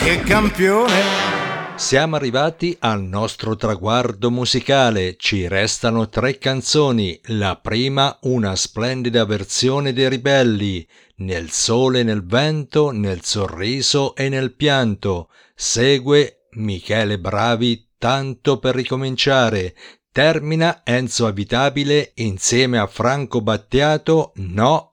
che campione! Siamo arrivati al nostro traguardo musicale, ci restano 3 canzoni, la prima una splendida versione dei Ribelli, Nel sole e nel vento, nel sorriso e nel pianto, segue Michele Bravi, Tanto per ricominciare, termina Enzo Abitabile insieme a Franco Battiato, No